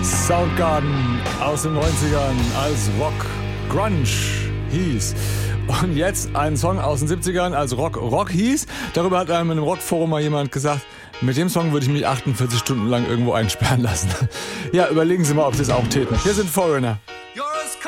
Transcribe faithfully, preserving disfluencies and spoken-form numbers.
Soundgarden aus den neunzigern als Rock Grunge hieß. Und jetzt ein Song aus den siebzigern als Rock Rock hieß. Darüber hat einem in einem Rockforum mal jemand gesagt, mit dem Song würde ich mich achtundvierzig Stunden lang irgendwo einsperren lassen. Ja, überlegen Sie mal, ob Sie es auch täten. Hier sind Foreigner.